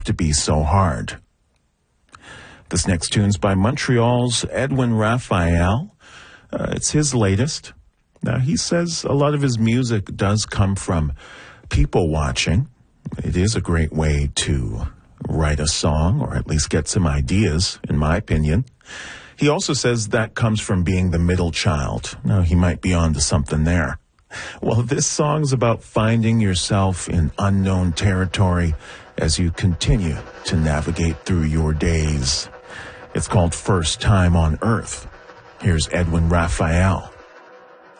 to be so hard. This next tune's by Montreal's Edwin Raphael. It's his latest. Now, he says a lot of his music does come from people watching. It is a great way to write a song, or at least get some ideas, in my opinion. He also says that comes from being the middle child. Now, he might be onto something there. Well, this song's about finding yourself in unknown territory as you continue to navigate through your days. It's called First Time on Earth. Here's Edwin Raphael.